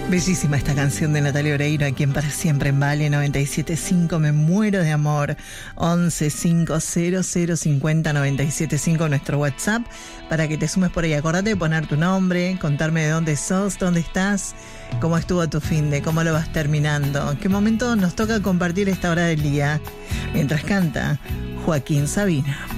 Bellísima esta canción de Natalia Oreiro, aquí en Para Siempre en Vale 97.5. Me muero de amor. 1150050975, nuestro WhatsApp, para que te sumes por ahí. Acordate de poner tu nombre, contarme de dónde sos, dónde estás, cómo estuvo tu finde, cómo lo vas terminando, qué momento nos toca compartir esta hora del día, mientras canta Joaquín Sabina.